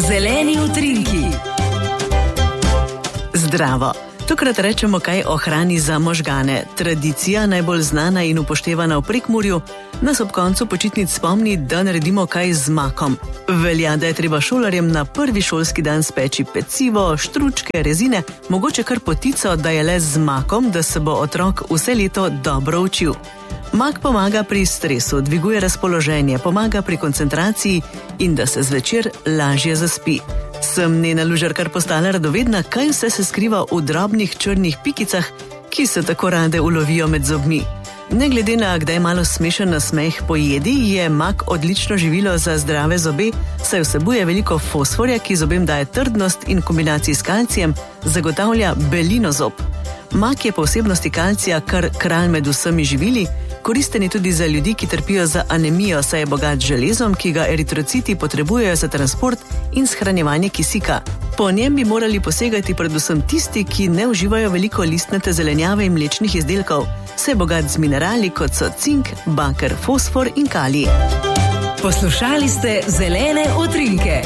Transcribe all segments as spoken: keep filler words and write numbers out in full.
Zeleni utrinki. Zdravo. Tokrat rečemo kaj o hrani za možgane. Tradicija, najbolj znana in upoštevana v Prekmurju, nas ob koncu počitnic spomni, da naredimo kaj z makom. Velja, da je treba šolarjem na prvi šolski dan speči pecivo, štručke, rezine, mogoče kar potico, da je le z makom, da se bo otrok vse leto dobro učil. Mak pomaga pri stresu, dviguje razpoloženje, pomaga pri koncentraciji in da se zvečer lažje zaspi. Sem Nena Lužar kar postala radovedna, kaj vse se skriva v drobnih črnih pikicah, ki se tako rade ulovijo med zobmi. Ne glede na kdaj malo smešen nasmeh po jedi, je mak odlično živilo za zdrave zobe, saj vsebuje veliko fosforja, ki zobem daje trdnost in v kombinaciji s kalcijem zagotavlja belino zob. Mak je po vsebnosti kalcija kar kralj med vsemi živili, koristen je tudi za ljudi, ki trpijo za anemijo, saj je bogat z železom, ki ga eritrociti potrebujejo za transport in shranjevanje kisika. Po njem bi morali posegati predvsem tisti, ki ne uživajo veliko listnate zelenjave in mlečnih izdelkov, saj je bogat z minerali, kot so cink, baker, fosfor in kalij. Poslušali ste Zelene utrinke.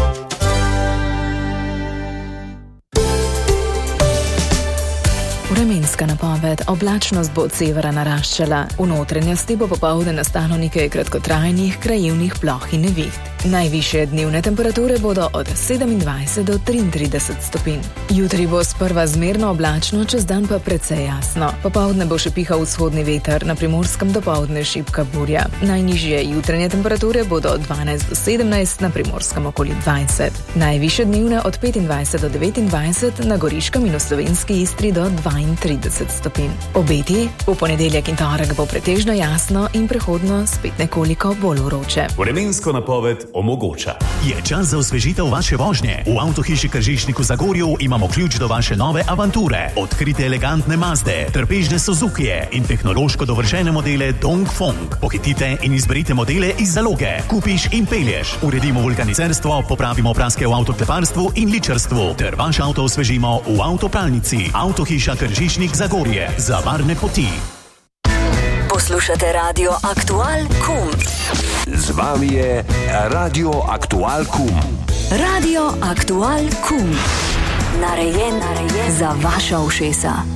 Vremenska napoved. Oblačnost bo od severa naraščala. V notranjosti bo popoldne nastalo nekaj kratkotrajnih krajevnih ploh in neviht. Najvišje dnevne temperature bodo od sedemindvajset do triintrideset stopinj. Jutri bo sprva zmerno oblačno, čez dan pa precej jasno. Popoldne bo še pihal vzhodni veter, na Primorskem dopoldne šibka burja. Najnižje jutranje temperature bodo od dvanajst do sedemnajst, na Primorskem okoli dvajset. Najvišje dnevne od petindvajset do devetindvajset, na Goriškem in v slovenski Istri do dvaintrideset stopinj. Obeti: v ponedeljek in torek bo pretežno jasno in prehodno spet nekoliko bolj vroče. Vremensko napoved omogoča. Je čas za osvežitev vaše vožnje. V Avtohiši Kržišnik v Zagorju imamo ključ do vaše nove avanture. Odkrite elegantne Mazde, trpežne Suzukije in tehnološko dovršene modele Dongfeng. Pohitite in izberite modele iz zaloge. Kupiš in pelješ. Uredimo vulkanizerstvo, popravimo praske v avtokleparstvu in ličarstvu ter vaš avto osvežimo v avtopralnici. Avtohiša Kržišnik Zagorje. Za varne poti. Poslušate Radio Aktual Kum. Z vami je Radio Aktual Kum. Radio Aktual Kum. Narejen, narejen za vaša ušesa.